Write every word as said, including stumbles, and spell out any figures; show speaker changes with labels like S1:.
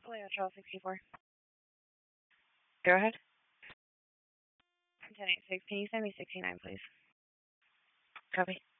S1: Toledo Trail sixty-four.
S2: Go ahead.
S1: ten eighty-six. Can you send me sixty-nine, please?
S2: Copy.